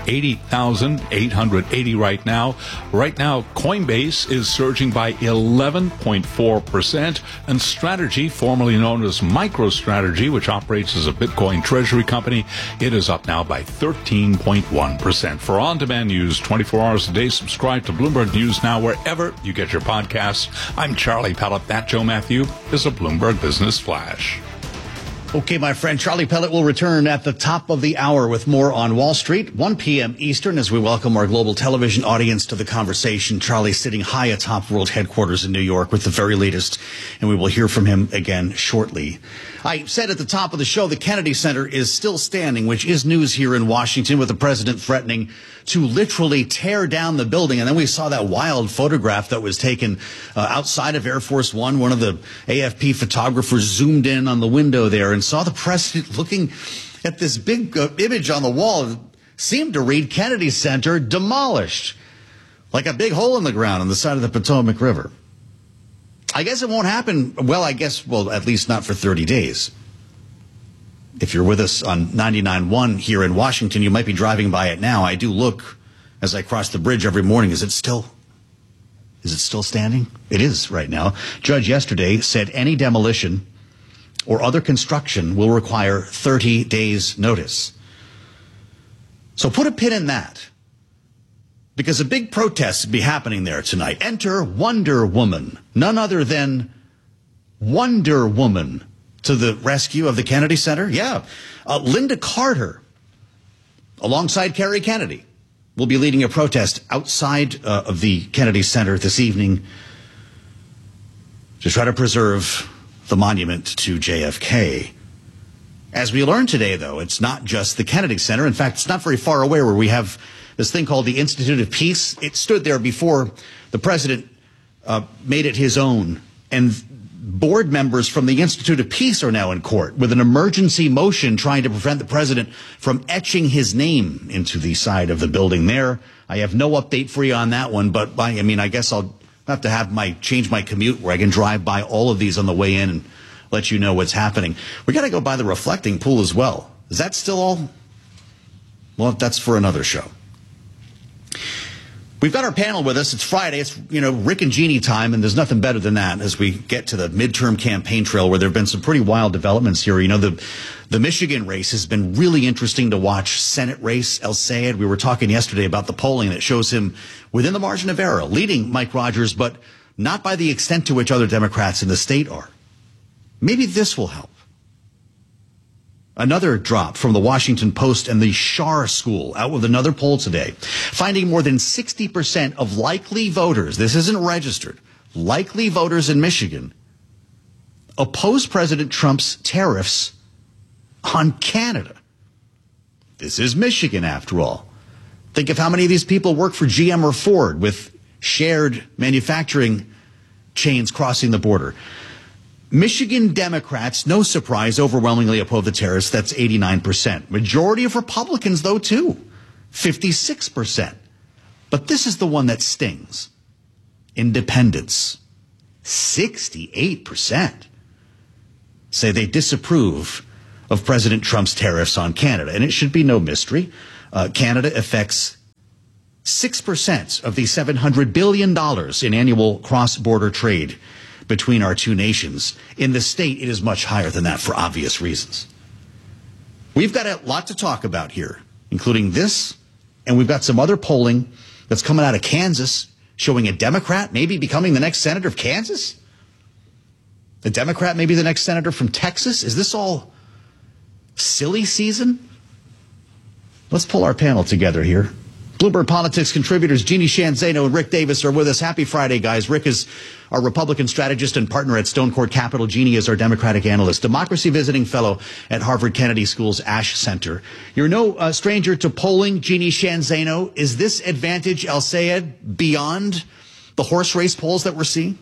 80,880 right now. Right now, Coinbase is surging by 11.4%, and Strategy, formerly known as MicroStrategy, which operates as a Bitcoin treasury company, it is up now by 13.1%. For on-demand news 24 hours a day, subscribe to Bloomberg News Now wherever you get your podcasts. I'm Charlie Pellet. That Joe Matthew is a Bloomberg Business Flash.
Okay, my friend, Charlie Pellet will return at the top of the hour with more on Wall Street, 1 p.m. Eastern, as we welcome our global television audience to the conversation. Charlie sitting high atop world headquarters in New York with the very latest, and we will hear from him again shortly. I said at the top of the show, the Kennedy Center is still standing, which is news here in Washington, with the president threatening to literally tear down the building. And then we saw that wild photograph that was taken outside of Air Force One. One of the AFP photographers zoomed in on the window there and saw the president looking at this big image on the wall. It seemed to read Kennedy Center demolished, like a big hole in the ground on the side of the Potomac River. I guess it won't happen. Well, at least not for 30 days. If you're with us on 99.1 here in Washington, you might be driving by it now. I do look as I cross the bridge every morning. Is it still standing? It is right now. Judge yesterday said any demolition or other construction will require 30 days notice. So put a pin in that, because a big protest will be happening there tonight. Enter Wonder Woman, none other than Wonder Woman, to the rescue of the Kennedy Center. Yeah. Linda Carter, alongside Kerry Kennedy, will be leading a protest outside of the Kennedy Center this evening to try to preserve the monument to JFK. As we learned today, though, it's not just the Kennedy Center. In fact, it's not very far away where we have this thing called the Institute of Peace. It stood there before the president made it his own. And board members from the Institute of Peace are now in court with an emergency motion trying to prevent the president from etching his name into the side of the building there. I have no update for you on that one, but I guess I'll have to change my commute where I can drive by all of these on the way in and let you know what's happening. We got to go by the reflecting pool as well. Is that still all? Well, that's for another show. We've got our panel with us. It's Friday. It's, Rick and Jeannie time, and there's nothing better than that as we get to the midterm campaign trail where there have been some pretty wild developments here. The Michigan race has been really interesting to watch. Senate race, El Sayed. We were talking yesterday about the polling that shows him within the margin of error, leading Mike Rogers, but not by the extent to which other Democrats in the state are. Maybe this will help. Another drop from the Washington Post and the Schar School out with another poll today, finding more than 60% of likely voters, this isn't registered, likely voters in Michigan oppose President Trump's tariffs on Canada. This is Michigan, after all. Think of how many of these people work for GM or Ford with shared manufacturing chains crossing the border. Michigan Democrats, no surprise, overwhelmingly oppose the tariffs. That's 89%. Majority of Republicans, though, too, 56%. But this is the one that stings. Independents, 68%, say they disapprove of President Trump's tariffs on Canada. And it should be no mystery. Canada affects 6% of the $700 billion in annual cross-border trade between our two nations. In the state, it is much higher than that for obvious reasons. We've got a lot to talk about here, including this, and we've got some other polling that's coming out of Kansas showing a Democrat maybe becoming the next senator of Kansas. A Democrat maybe the next senator from Texas. Is this all silly season? Let's pull our panel together here. Bloomberg Politics contributors Jeannie Sheehan Zaino and Rick Davis are with us. Happy Friday, guys. Rick is our Republican strategist and partner at Stone Court Capital. Jeannie is our Democratic analyst, democracy visiting fellow at Harvard Kennedy School's Ash Center. You're no stranger to polling, Jeannie Sheehan Zaino. Is this advantage, El Sayed, beyond the horse race polls that we're seeing?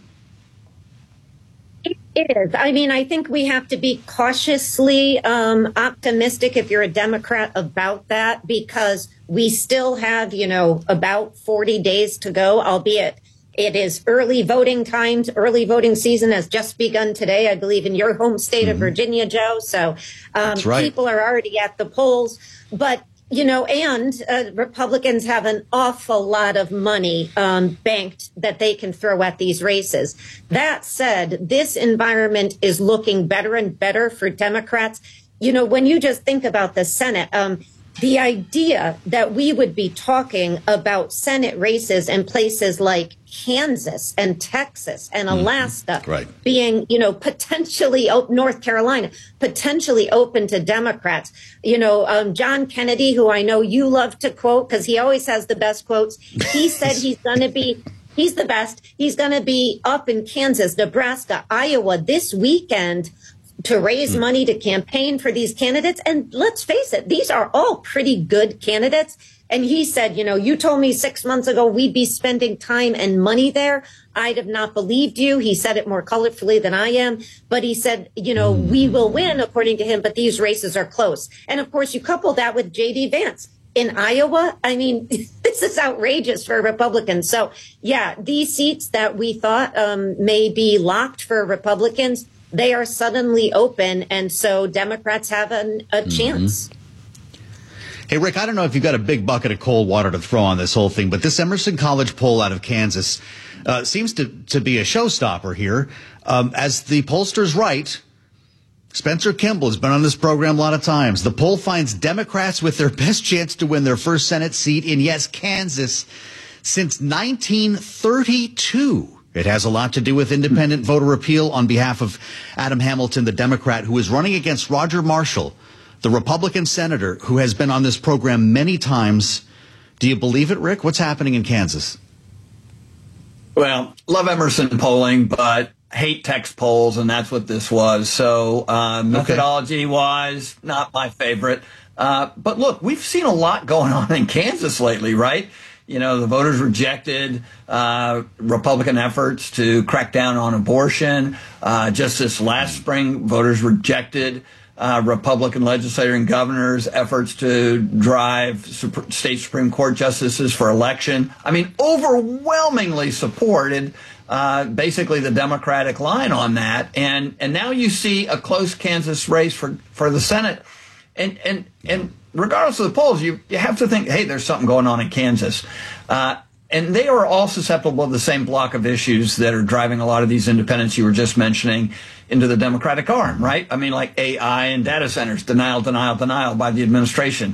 It is. I mean, I think we have to be cautiously optimistic if you're a Democrat about that, because we still have, about 40 days to go, albeit it is early voting times. Early voting season has just begun today, I believe, in your home state of Virginia, Joe. So
That's right.
People are already at the polls. But and Republicans have an awful lot of money banked that they can throw at these races. That said, this environment is looking better and better for Democrats. When you just think about the Senate, the idea that we would be talking about Senate races in places like Kansas and Texas and Alaska being, potentially North Carolina, potentially open to Democrats. John Kennedy, who I know you love to quote because he always has the best quotes. He said he's the best. He's going to be up in Kansas, Nebraska, Iowa this weekend to raise money to campaign for these candidates. And let's face it, these are all pretty good candidates. And he said, you told me 6 months ago we'd be spending time and money there. I'd have not believed you. He said it more colorfully than I am. But he said, we will win, according to him, but these races are close. And of course, you couple that with J.D. Vance. In Iowa, I mean, this is outrageous for Republicans. So, yeah, these seats that we thought may be locked for Republicans, they are suddenly open, and so Democrats have a chance.
Hey, Rick, I don't know if you've got a big bucket of cold water to throw on this whole thing, but this Emerson College poll out of Kansas seems to be a showstopper here. As the pollsters write, Spencer Kimball has been on this program a lot of times. The poll finds Democrats with their best chance to win their first Senate seat in, yes, Kansas, since 1932. It has a lot to do with independent voter appeal on behalf of Adam Hamilton, the Democrat, who is running against Roger Marshall, the Republican senator who has been on this program many times. Do you believe it, Rick? What's happening in Kansas?
Well, love Emerson polling, but hate text polls, and that's what this was. So methodology-wise, not my favorite. But look, we've seen a lot going on in Kansas lately, right? The voters rejected Republican efforts to crack down on abortion. Just this last spring, voters rejected Republican legislator and governor's efforts to drive state Supreme Court justices for election. I mean, overwhelmingly supported basically the Democratic line on that. And now you see a close Kansas race for the Senate. And regardless of the polls, you have to think, hey, there's something going on in Kansas. And they are all susceptible to the same block of issues that are driving a lot of these independents you were just mentioning into the Democratic arm, right? I mean, like AI and data centers, denial by the administration.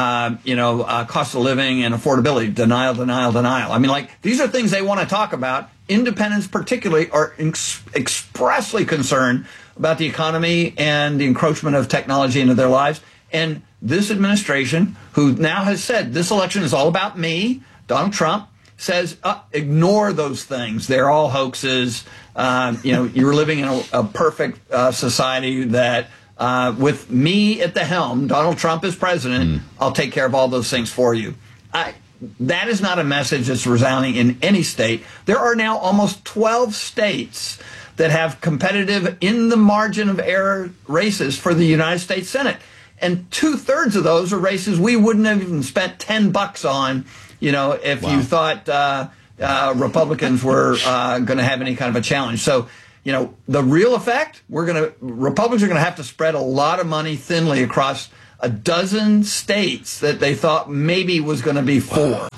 Cost of living and affordability, denial. I mean, like, these are things they want to talk about. Independents particularly are expressly concerned about the economy and the encroachment of technology into their lives. And this administration, who now has said this election is all about me, Donald Trump, says, ignore those things. They're all hoaxes. You're living in a perfect society that with me at the helm, Donald Trump as president, I'll take care of all those things for you. That is not a message that's resounding in any state. There are now almost 12 states that have competitive in the margin of error races for the United States Senate. And 2/3 of those are races we wouldn't have even spent $10 on, if you thought Republicans were going to have any kind of a challenge. So, the real effect, Republicans are going to have to spread a lot of money thinly across a dozen states that they thought maybe was going to be 4.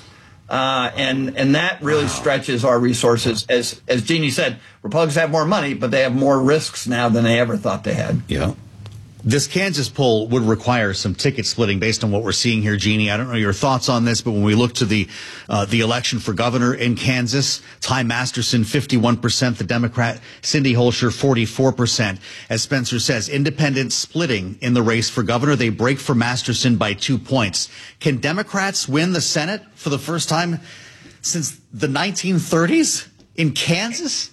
And that really stretches our resources. As Jeannie said, Republicans have more money, but they have more risks now than they ever thought they had.
Yeah. This Kansas poll would require some ticket splitting based on what we're seeing here, Jeannie. I don't know your thoughts on this, but when we look to the election for governor in Kansas, Ty Masterson, 51%, the Democrat Cindy Holscher, 44%. As Spencer says, independents splitting in the race for governor. They break for Masterson by 2 points. Can Democrats win the Senate for the first time since the 1930s in Kansas?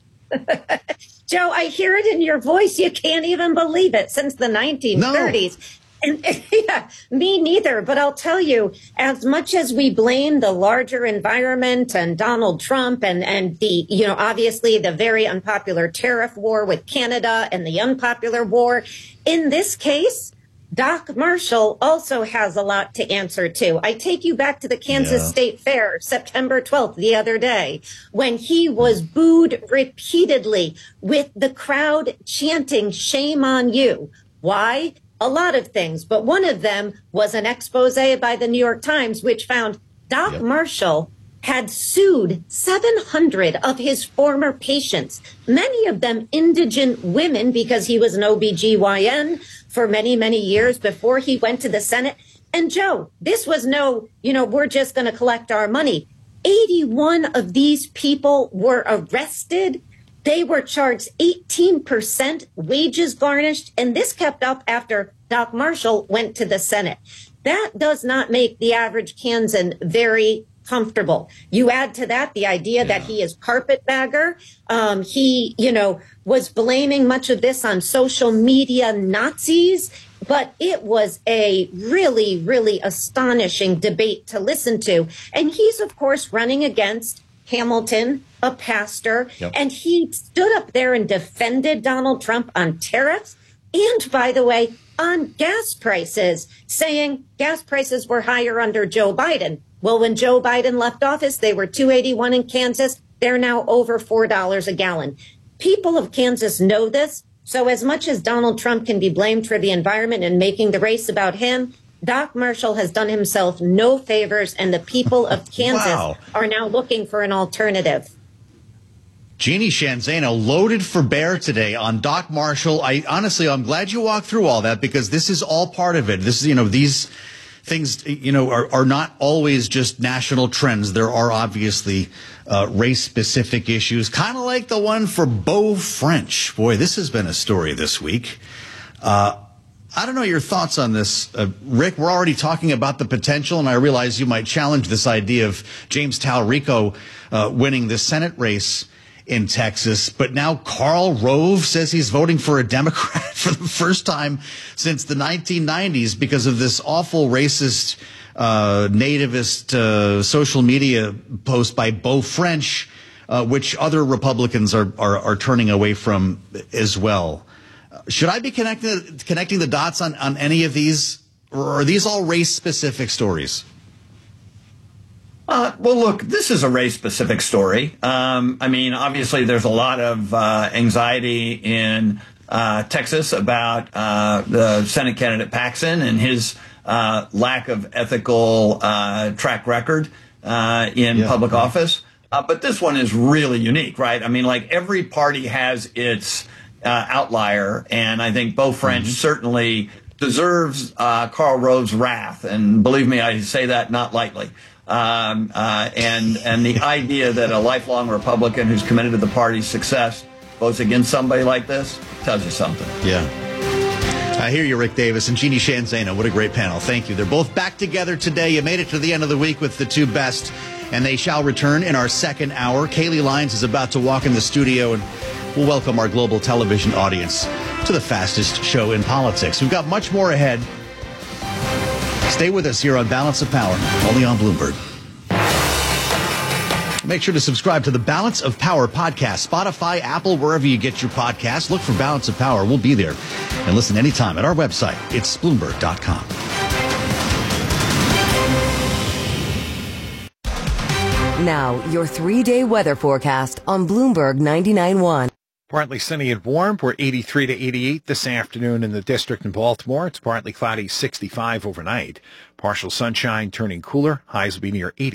Joe, I hear it in your voice. You can't even believe it. Since the 1930s. No. And yeah, me neither. But I'll tell you, as much as we blame the larger environment and Donald Trump and the, obviously the very unpopular tariff war with Canada and the unpopular war, in this case, Doc Marshall also has a lot to answer to. I take you back to the Kansas State Fair, September 12th, the other day, when he was booed repeatedly with the crowd chanting, "Shame on you." Why? A lot of things, but one of them was an expose by the New York Times, which found Doc Marshall had sued 700 of his former patients, many of them indigent women, because he was an OBGYN for many, many years before he went to the Senate. And Joe, this was no, we're just going to collect our money. 81 of these people were arrested. They were charged 18% wages garnished. And this kept up after Doc Marshall went to the Senate. That does not make the average Kansan very comfortable. You add to that the idea that he is carpetbagger. He, was blaming much of this on social media Nazis, but it was a really, really astonishing debate to listen to. And he's, of course, running against Hamilton, a pastor, and he stood up there and defended Donald Trump on tariffs and, by the way, on gas prices, saying gas prices were higher under Joe Biden. Well, when Joe Biden left office, they were $2.81 in Kansas. They're now over $4 a gallon. People of Kansas know this. So as much as Donald Trump can be blamed for the environment and making the race about him, Doc Marshall has done himself no favors, and the people of Kansas are now looking for an alternative.
Jeannie Sheehan Zaino loaded for bear today on Doc Marshall. I'm glad you walked through all that, because this is all part of it. This is, these things, are not always just national trends. There are obviously race-specific issues, kind of like the one for Beau French. Boy, this has been a story this week. I don't know your thoughts on this. Rick, we're already talking about the potential, and I realize you might challenge this idea of James Talrico winning the Senate race in Texas. But now Karl Rove says he's voting for a Democrat for the first time since the 1990s because of this awful racist, nativist social media post by Beau French, which other Republicans are turning away from as well. Should I be connecting the dots on any of these, or are these all race-specific stories?
Well, look, this is a race-specific story. Obviously, there's a lot of anxiety in Texas about the Senate candidate Paxton and his lack of ethical track record in public office. But this one is really unique, right? Every party has its outlier, and I think Beau French certainly deserves Karl Rove's wrath, and believe me, I say that not lightly. And the idea that a lifelong Republican who's committed to the party's success votes against somebody like this, tells you something.
Yeah. I hear you, Rick Davis and Jeannie Shanzana. What a great panel. Thank you. They're both back together today. You made it to the end of the week with the two best, and they shall return in our second hour. Kaylee Lyons is about to walk in the studio, and we'll welcome our global television audience to the fastest show in politics. We've got much more ahead. Stay with us here on Balance of Power, only on Bloomberg. Make sure to subscribe to the Balance of Power podcast, Spotify, Apple, wherever you get your podcasts. Look for Balance of Power. We'll be there. And listen anytime at our website. It's Bloomberg.com.
Now, your 3-day weather forecast on Bloomberg 99.1.
Partly sunny and warm. We're 83 to 88 this afternoon in the district in Baltimore. It's partly cloudy, 65 overnight. Partial sunshine turning cooler. Highs will be near 80.